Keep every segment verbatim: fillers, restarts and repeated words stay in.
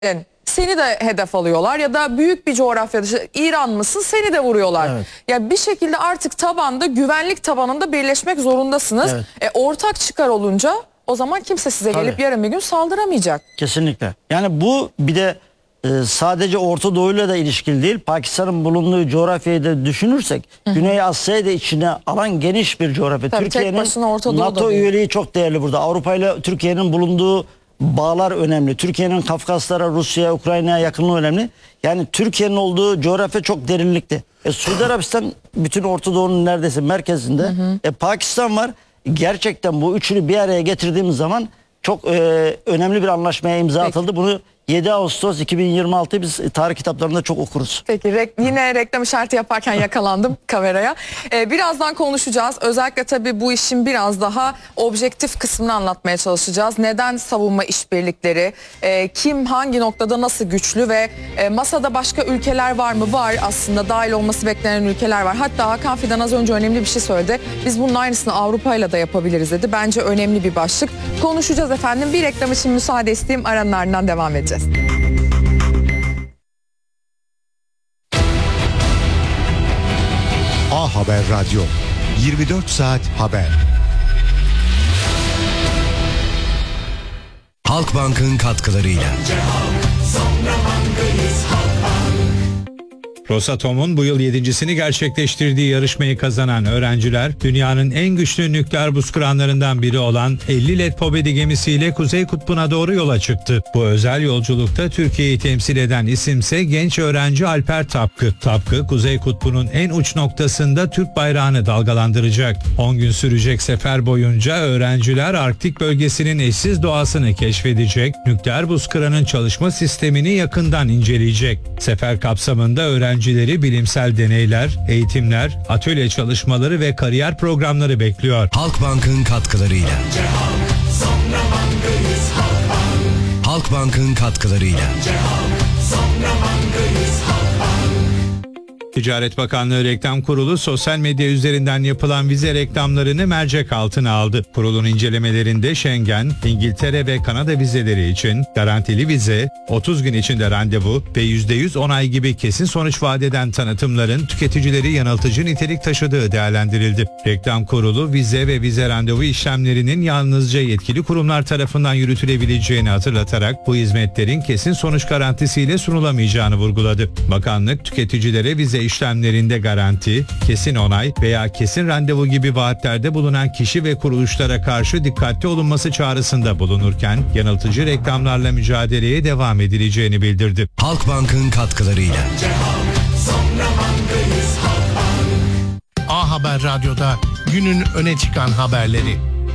seni de hedef alıyorlar ya da büyük bir coğrafyada işte İran mısın seni de vuruyorlar. Evet. Ya bir şekilde artık tabanda güvenlik tabanında birleşmek zorundasınız. Evet. E, ortak çıkar olunca o zaman kimse size Tabii. gelip yarın bir gün saldıramayacak. Kesinlikle. Yani bu bir de e, sadece Orta Doğu'yla da ilişkili değil. Pakistan'ın bulunduğu coğrafyayı da düşünürsek Hı-hı. Güney Asya'yı da içine alan geniş bir coğrafya. Tabii, Türkiye'nin NATO üyeliği çok değerli burada. Avrupa ile Türkiye'nin bulunduğu bağlar önemli. Türkiye'nin Kafkaslara, Rusya'ya, Ukrayna'ya yakınlığı önemli. Yani Türkiye'nin olduğu coğrafya çok derinlikte. E, Suudi Arabistan bütün Orta Doğu'nun neredeyse merkezinde. Hı hı. E, Pakistan var. Gerçekten bu üçünü bir araya getirdiğimiz zaman çok e, önemli bir anlaşmaya imza Peki. atıldı. Bunu yedi Ağustos iki bin yirmi altı biz tarih kitaplarında çok okuruz. Peki re yine reklam işareti yaparken yakalandım kameraya. Ee, birazdan konuşacağız. Özellikle tabii bu işin biraz daha objektif kısmını anlatmaya çalışacağız. Neden savunma işbirlikleri, e, kim hangi noktada nasıl güçlü ve e, masada başka ülkeler var mı? Var aslında, dahil olması beklenen ülkeler var. Hatta Hakan Fidan az önce önemli bir şey söyledi. Biz bunun aynısını Avrupa'yla da yapabiliriz dedi. Bence önemli bir başlık. Konuşacağız efendim. Bir reklam için müsaade isteyeyim. Aranın ardından devam edeceğiz. A Haber Radyo, yirmi dört saat haber. Halkbank'ın katkılarıyla. Rosatom'un bu yıl yedincisini gerçekleştirdiği yarışmayı kazanan öğrenciler, dünyanın en güçlü nükleer buz kıranlarından biri olan elli Led Pobedi gemisiyle Kuzey Kutbu'na doğru yola çıktı. Bu özel yolculukta Türkiye'yi temsil eden isimse genç öğrenci Alper Tapkı. Tapkı, Kuzey Kutbu'nun en uç noktasında Türk bayrağını dalgalandıracak. on gün sürecek sefer boyunca öğrenciler Arktik bölgesinin eşsiz doğasını keşfedecek, nükleer buz kıranın çalışma sistemini yakından inceleyecek. Sefer kapsamında öğrenci öğrencileri bilimsel deneyler, eğitimler, atölye çalışmaları ve kariyer programları bekliyor. Halkbank'ın katkılarıyla. Halkbank'ın katkılarıyla. Ticaret Bakanlığı Reklam Kurulu sosyal medya üzerinden yapılan vize reklamlarını mercek altına aldı. Kurulun incelemelerinde Schengen, İngiltere ve Kanada vizeleri için garantili vize, otuz gün içinde randevu ve yüzde yüz onay gibi kesin sonuç vaat eden tanıtımların tüketicileri yanıltıcı nitelik taşıdığı değerlendirildi. Reklam Kurulu vize ve vize randevu işlemlerinin yalnızca yetkili kurumlar tarafından yürütülebileceğini hatırlatarak bu hizmetlerin kesin sonuç garantisiyle sunulamayacağını vurguladı. Bakanlık tüketicilere vize işlemlerinde garanti, kesin onay veya kesin randevu gibi vaatlerde bulunan kişi ve kuruluşlara karşı dikkatli olunması çağrısında bulunurken yanıltıcı reklamlarla mücadeleye devam edileceğini bildirdi. Halkbank'ın katkılarıyla. A Haber Radyo'da günün öne çıkan haberleri.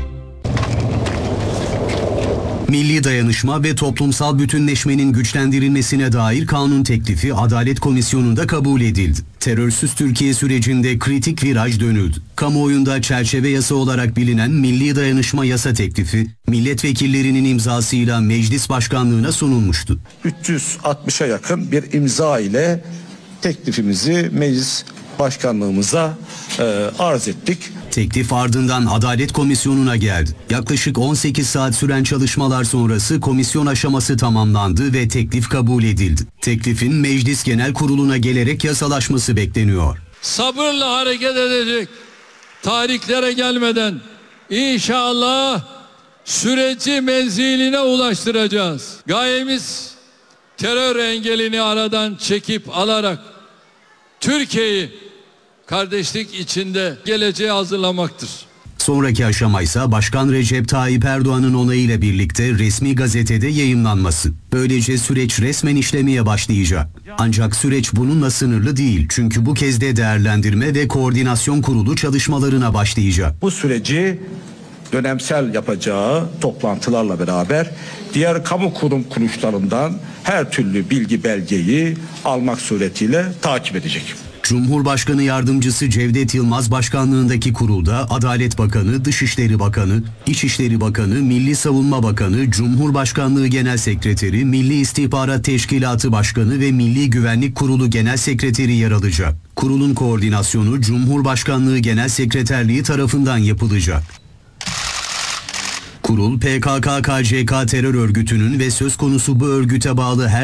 Milli dayanışma ve toplumsal bütünleşmenin güçlendirilmesine dair kanun teklifi Adalet Komisyonu'nda kabul edildi. Terörsüz Türkiye sürecinde kritik viraj dönüldü. Kamuoyunda çerçeve yasa olarak bilinen Milli Dayanışma Yasa teklifi, milletvekillerinin imzasıyla meclis başkanlığına sunulmuştu. üç yüz altmışa yakın bir imza ile teklifimizi meclis başkanlığımıza e, arz ettik. Teklif ardından Adalet Komisyonu'na geldi. Yaklaşık on sekiz saat süren çalışmalar sonrası komisyon aşaması tamamlandı ve teklif kabul edildi. Teklifin Meclis Genel Kurulu'na gelerek yasalaşması bekleniyor. Sabırla hareket edecek, tarihlere gelmeden inşallah süreci menziline ulaştıracağız. Gayemiz terör engelini aradan çekip alarak Türkiye'yi kardeşlik içinde geleceğe hazırlamaktır. Sonraki aşama ise Başkan Recep Tayyip Erdoğan'ın onayıyla birlikte resmi gazetede yayımlanması. Böylece süreç resmen işlemeye başlayacak. Ancak süreç bununla sınırlı değil. Çünkü bu kez de değerlendirme ve koordinasyon kurulu çalışmalarına başlayacak. Bu süreci dönemsel yapacağı toplantılarla beraber diğer kamu kurum kuruluşlarından her türlü bilgi belgeyi almak suretiyle takip edecek. Cumhurbaşkanı Yardımcısı Cevdet Yılmaz başkanlığındaki kurulda Adalet Bakanı, Dışişleri Bakanı, İçişleri Bakanı, Milli Savunma Bakanı, Cumhurbaşkanlığı Genel Sekreteri, Milli İstihbarat Teşkilatı Başkanı ve Milli Güvenlik Kurulu Genel Sekreteri yer alacak. Kurulun koordinasyonu Cumhurbaşkanlığı Genel Sekreterliği tarafından yapılacak. Kurul P K K K C K terör örgütünün ve söz konusu bu örgüte bağlı her